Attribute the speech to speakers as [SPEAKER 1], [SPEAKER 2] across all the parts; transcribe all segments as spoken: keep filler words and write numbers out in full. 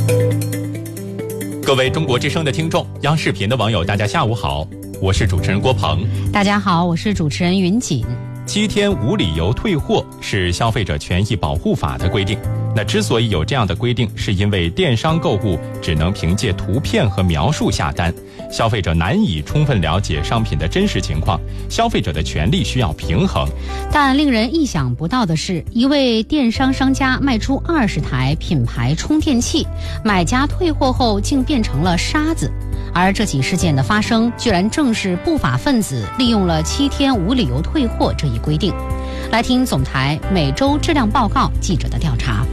[SPEAKER 1] 各位中国之声的听众，央视频的网友，大家下午好，我是主持人郭鹏。
[SPEAKER 2] 大家好，我是主持人云锦。
[SPEAKER 1] 七天无理由退货是消费者权益保护法的规定。那之所以有这样的规定，是因为电商购物只能凭借图片和描述下单，消费者难以充分了解商品的真实情况，消费者的权利需要平衡。
[SPEAKER 2] 但令人意想不到的是，一位电商商家卖出二十台品牌充电器，买家退货后竟变成了沙子。而这起事件的发生，居然正是不法分子利用了七天无理由退货这一规定。来听总台每周质量报告记者的调查。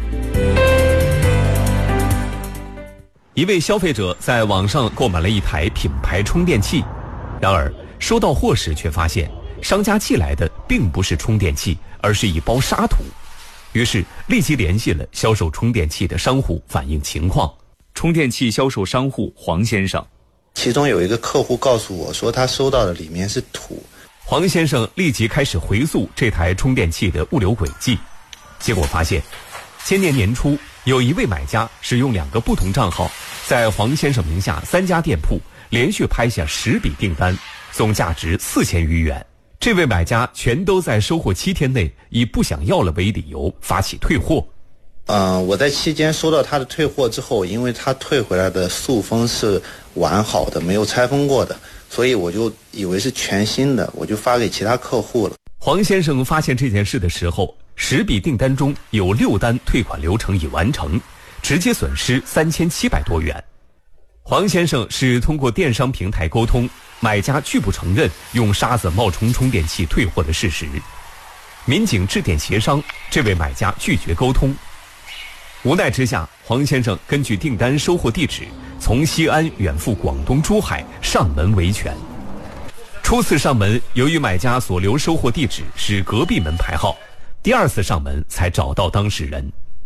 [SPEAKER 3] 一位消费者在网上购买了一台品牌充电器，然而收到货时却发现商家寄来的并不是充电器，而是一包沙土。于是立即联系了销售充电器的商户反映情况。充电器销售商户黄先生，
[SPEAKER 4] 其中有一个客户告诉我说他收到的里面是土。
[SPEAKER 3] 黄先生立即开始回溯这台充电器的物流轨迹，结果发现今年年初有一位买家使用两个不同账号，在黄先生名下三家店铺连续拍下十笔订单，总价值四千余元。这位买家全都在收货七天内以不想要了为理由发起退货。
[SPEAKER 4] 呃，我在期间收到他的退货之后，因为他退回来的塑封是完好的，没有拆封过的，所以我就以为是全新的，我就发给其他客户了。
[SPEAKER 3] 黄先生发现这件事的时候，十笔订单中有六单退款流程已完成，直接损失三千七百多元。黄先生是通过电商平台沟通，买家拒不承认用沙子冒充充电器退货的事实。民警致电协商，这位买家拒绝沟通。无奈之下，黄先生根据订单收货地址，从西安远赴广东珠海上门维权。初次上门，由于买家所留收货地址是隔壁门牌号，第二次上门才找到当事人。